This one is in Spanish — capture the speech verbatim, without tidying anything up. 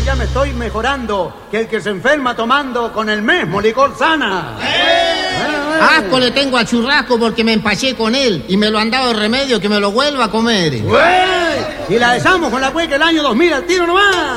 ya me estoy mejorando que el que se enferma tomando con el mismo licor sana. ¡Eh! Asco le tengo al churrasco porque me empaché con él y me lo han dado de remedio que me lo vuelva a comer. ¡Güey! Y la besamos con la cueca el año dos mil al tiro nomás.